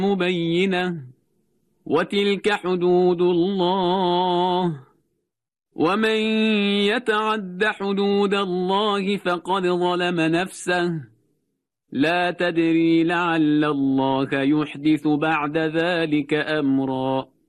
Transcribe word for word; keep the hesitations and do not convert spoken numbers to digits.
مبينة وتلك حدود الله ومن يتعد حدود الله فقد ظلم نفسه لا تدري لعل الله يحدث بعد ذلك أمرا